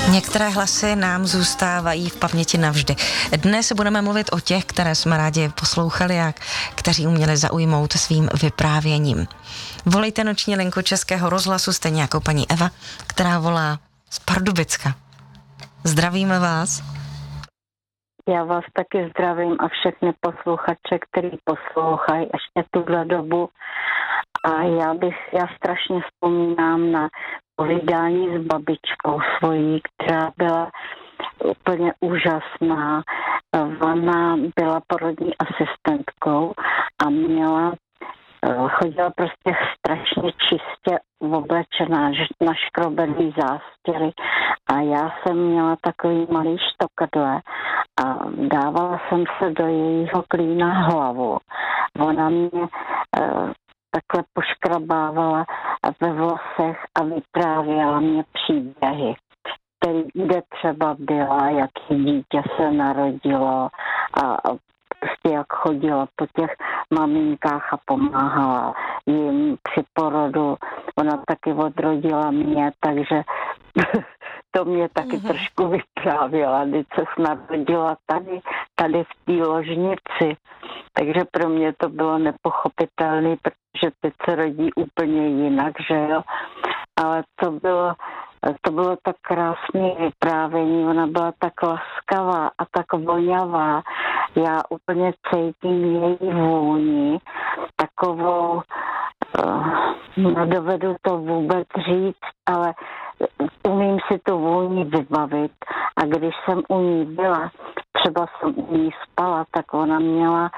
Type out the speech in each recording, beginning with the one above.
Některé hlasy nám zůstávají v paměti navždy. Dnes budeme mluvit o těch, které jsme rádi poslouchali a kteří uměli zaujmout svým vyprávěním. Volejte noční linku Českého rozhlasu, stejně jako paní Eva, která volá z Pardubicka. Zdravíme vás. Já vás taky zdravím a všechny posluchače, který poslouchají ještě tuhle dobu. A já strašně vzpomínám na povídání s babičkou svojí, která byla úplně úžasná. Ona byla porodní asistentkou a chodila prostě strašně čistě oblečená, naškrobený zástěry a já jsem měla takový malý štokadle a dávala jsem se do jejího klína hlavu. Ona mě takhle poškrabávala ve vlasech a vyprávěla mě příběhy, kde třeba byla, jaký dítě se narodilo a prostě jak chodila po těch maminkách a pomáhala jim při porodu. Ona taky odrodila mě, takže to mě taky trošku vyprávěla, když se narodila tady v té ložnici. Takže pro mě to bylo nepochopitelné, protože teď se rodí úplně jinak, že jo. Ale to bylo tak krásné vyprávění, ona byla tak laskavá a tak vonavá. Já úplně cítím její vůni, takovou, nedovedu to vůbec říct, ale umím si tu vůni vybavit. A když jsem u ní byla, třeba jsem u ní spala, tak ona měla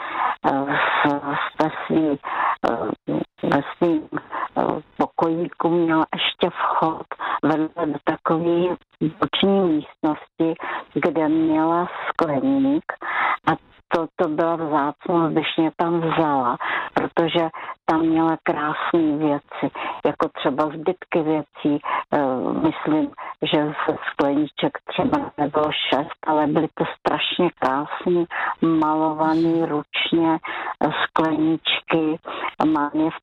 ve svým pokojíku měla ještě vchod vedle do takové boční místnosti, kde měla skleník a to byla vzácnost, když mě tam vzala, protože tam měla krásné věci, jako třeba zbytky věcí. Myslím, že ze skleníček třeba nebylo 6, ale byly to strašně krásný, malovaný ručně skleníčky. Mám je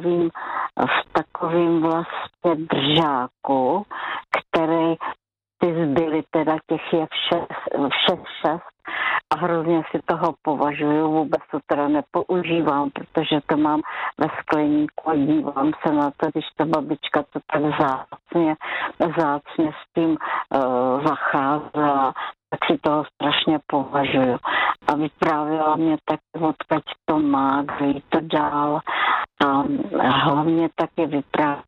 v takovým vlastně držáku, který ty zbyly, teda těch je všech 6 a hrozně si toho považuju, vůbec to teda nepoužívám, protože to mám ve skleníku a dívám se na to, když ta babička to tak vzácně s tím zacházela, tak si toho strašně považuju. A vyprávěla mě tak, odkud to má, kdo jí to dál. A hlavně taky vyprávěla,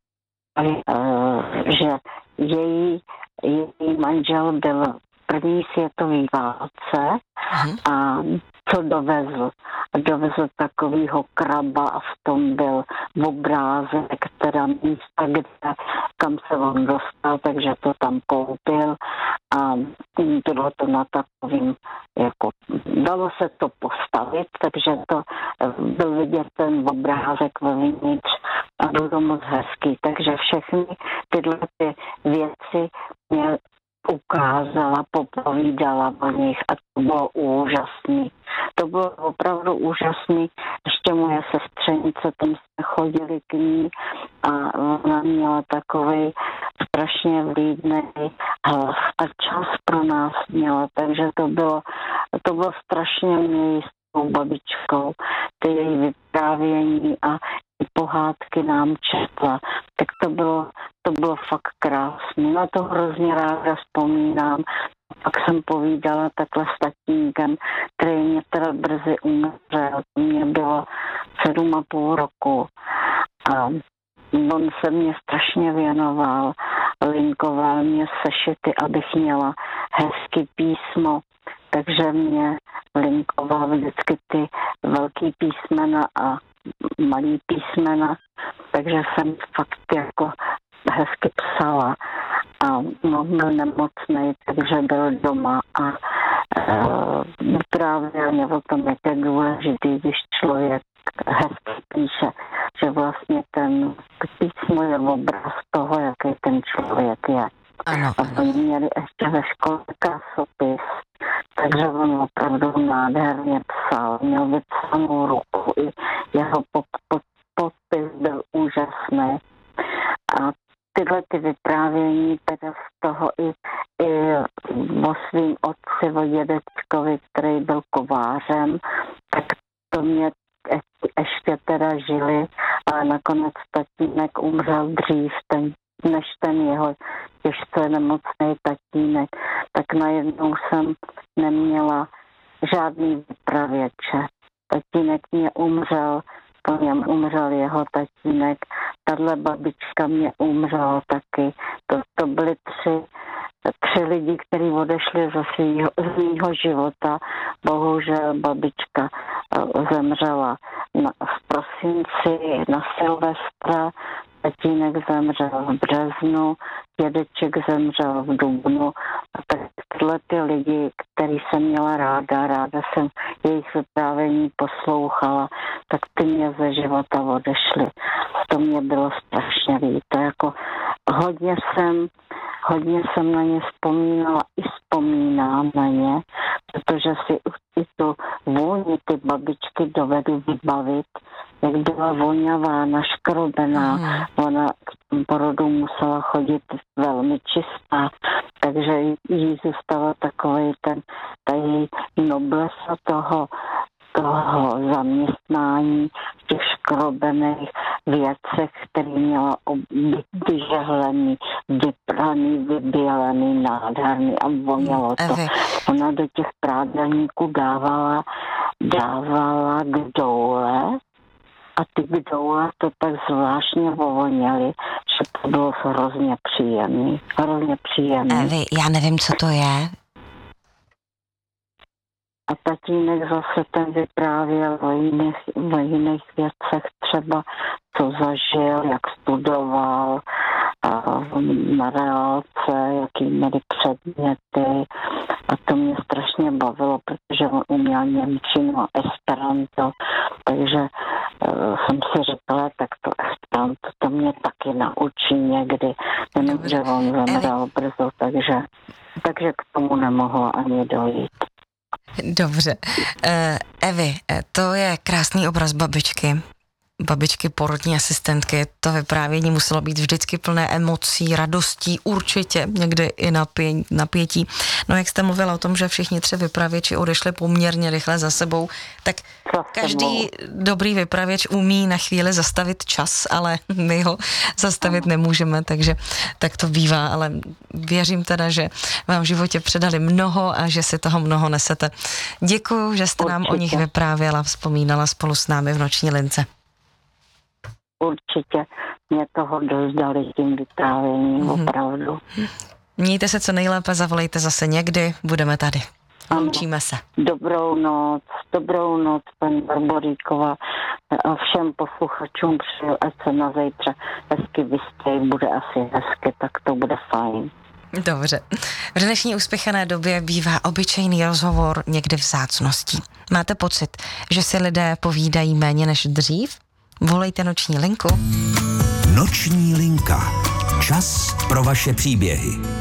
že její manžel byl v první světové válce a co dovezl? Dovezl takovýho kraba a v tom byl obrázek, teda místa, kam se on dostal, takže to tam koupil a bylo to na takovým, jako dalo se to postavit, takže to byl vidět ten obrázek vevnitř a byl to moc hezký, takže všechny tyhle ty věci mě ukázala, popovídala o nich a to bylo úžasný. To bylo opravdu úžasný. Ještě moje sestřenice, tam jsme chodili k ní a ona měla takovej strašně vlídnej hlas a čas pro nás měla, takže to bylo strašně milý s tou babičkou, ty její vyprávění a pohádky nám četla, tak to bylo fakt krásné. Na to hrozně ráda vzpomínám. Pak jsem povídala takhle s tatínkem, který mě teda brzy umřel. Mě bylo 7,5 roku a on se mě strašně věnoval, linkoval mě sešity, abych měla hezký písmo, takže mě linkoval vždycky ty velký písmena a malý písmena, takže jsem fakt jako hezky psala a byl nemocnej, takže byl doma a vyprávěl mě o tom, jak je důležitý, když člověk hezky píše, že vlastně ten písmo je obraz toho, jaký ten člověk je. Ano. A oni měli ještě ve škole krasopis, takže on opravdu nádherně psal, měl vypsanou ruku, i jeho podpis byl úžasný. A tyhle ty vyprávění, teda z toho i o svým otci, o dědečkovi, který byl kovářem, tak to mě ještě teda žili, ale nakonec tatínek umřel dřív, než ten jeho těžce nemocný tatínek, tak najednou jsem neměla žádný vypravěče. Tatínek mě umřel, po něm umřel jeho tatínek, tahle babička mě umřela taky. To byly tři lidi, kteří odešli z mýho života. Bohužel babička zemřela v prosinci na Silvestra, tatínek zemřel v březnu, dědeček zemřel v dubnu. A tak tyhle ty lidi, který jsem měla ráda jsem jejich vyprávění poslouchala, tak ty mě ze života odešly. To mě bylo strašně líto. Jako hodně jsem na ně vzpomínala i vzpomínám na ně, protože si i tu vůni ty babičky dovedu vybavit, jak byla voňavá, naškrobená. Ona k tomu porodu musela chodit velmi čistá, takže jí zůstala takovej ta její noblesa toho zaměstnání v těch škrobených věcech, který měla vyžehlený, vypraný, vybělený, nádherný a vonělo to. Ona do těch prádelníků dávala kdoule a ty kdoule to tak zvláštně voněly, že to bylo hrozně příjemný. Evi, já nevím, co to je. A tatínek zase ten vyprávěl o jiných věcech, třeba co zažil, jak studoval na reálce, jaký měli předměty. A to mě strašně bavilo, protože on uměl němčinu a esperanto, takže jsem si říkala, tak to esperanto to mě taky naučí někdy, jenomže on zemřel brzo, takže k tomu nemohlo ani dojít. Dobře. Evi, to je krásný obraz babičky porodní asistentky. To vyprávění muselo být vždycky plné emocí, radostí, určitě někdy i napětí. No jak jste mluvila o tom, že všichni tři vypravěči odešli poměrně rychle za sebou, tak každý dobrý vypravěč umí na chvíli zastavit čas, ale my ho zastavit nemůžeme, takže tak to bývá, ale věřím teda, že vám v životě předali mnoho a že si toho mnoho nesete. Děkuju, že jste nám o nich vyprávěla, vzpomínala spolu s námi v Noční lince. Určitě mě toho dost dali tím vyprávěním, opravdu. Mějte se co nejlépe, zavolejte zase někdy, budeme tady. Loučíme se. Dobrou noc, paní Barboríková, a všem posluchačům přeju, ať se na zítra hezky vyspějí, bude asi hezky, tak to bude fajn. Dobře. V dnešní uspěchané době bývá obyčejný rozhovor někdy vzácností. Máte pocit, že si lidé povídají méně než dřív? Volejte Noční linku. Noční linka. Čas pro vaše příběhy.